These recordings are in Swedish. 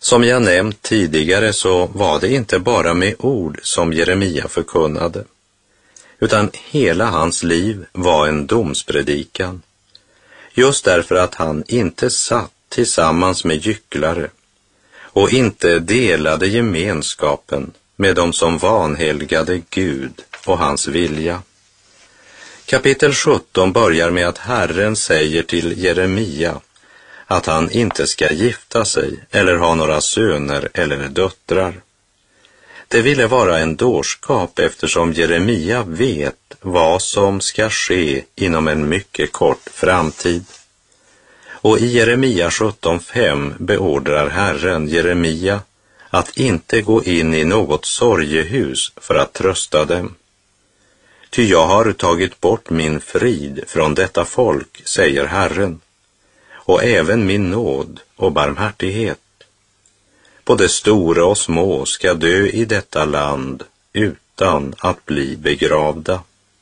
Som jag nämnt tidigare så var det inte bara med ord som Jeremia förkunnade, utan hela hans liv var en domspredikan. Just därför att han inte satt tillsammans med gycklare och inte delade gemenskapen med dem som vanhelgade Gud och hans vilja. Kapitel 17 börjar med att Herren säger till Jeremia att han inte ska gifta sig eller ha några söner eller döttrar. Det ville vara en dårskap eftersom Jeremia vet vad som ska ske inom en mycket kort framtid. Och i Jeremia 17:5 beordrar Herren Jeremia att inte gå in i något sorgehus för att trösta dem. Ty jag har tagit bort min frid från detta folk, säger Herren, och även min nåd och barmhärtighet. Både stora och små ska dö i detta land utan att bli begravda.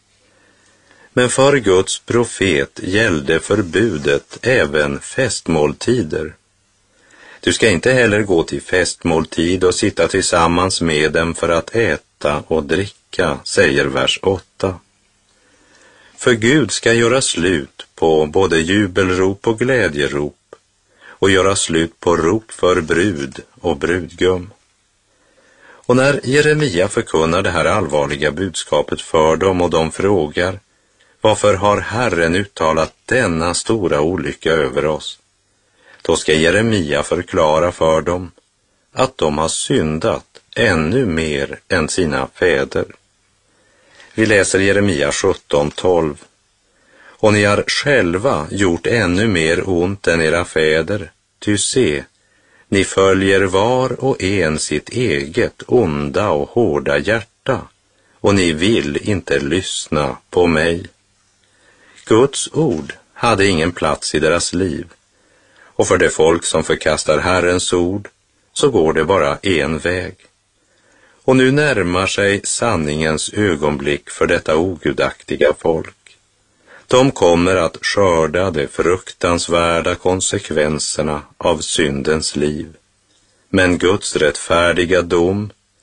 Men för Guds profet gällde förbudet även festmåltider. Du ska inte heller gå till festmåltid och sitta tillsammans med dem för att äta och dricka, säger vers 8. För Gud ska göra slut på både jubelrop och glädjerop och göra slut på rop för brud och brudgum. Och när Jeremia förkunnar det här allvarliga budskapet för dem och de frågar: varför har Herren uttalat denna stora olycka över oss? Då ska Jeremia förklara för dem att de har syndat ännu mer än sina fäder. Vi läser Jeremia 17:12. Och ni har själva gjort ännu mer ont än era fäder, ty se, ni följer var och en sitt eget onda och hårda hjärta, och ni vill inte lyssna på mig. Guds ord hade ingen plats i deras liv, och för det folk som förkastar Herrens ord så går det bara en väg. Och nu närmar sig sanningens ögonblick för detta ogudaktiga folk. De kommer att skörda de fruktansvärda konsekvenserna av syndens liv. Men Guds rättfärdiga dom